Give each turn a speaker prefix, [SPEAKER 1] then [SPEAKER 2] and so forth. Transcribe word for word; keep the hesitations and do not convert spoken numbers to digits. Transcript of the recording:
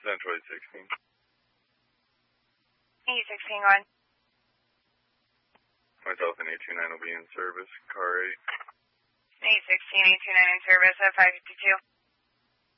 [SPEAKER 1] Central eight sixteen.
[SPEAKER 2] eight sixteen, go ahead.
[SPEAKER 1] Myself and eight two nine will be in service. Car eight.
[SPEAKER 2] eight sixteen, eight two nine in service at five fifty-two.